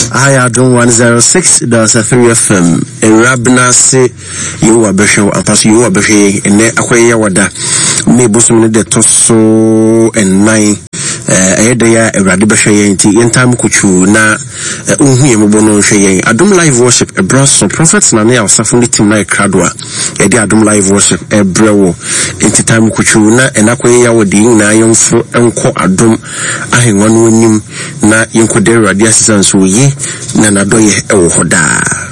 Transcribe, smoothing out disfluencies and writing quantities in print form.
I adom 106.3 FM. Rabna se you are besho and pass you are beshe and akwaya wada. Me busum de toso and nine. Edaya Radibasha in time kuchu na Mobono Shay. Adum live worship a brass of prophets na nail safely team like Cradwa. Edi Adum live worship a brewo into time kuchu na and akwaya wadi na young fro unko Adum ahin one winim na Yinkodera diasis and so ye na nadoye hoda.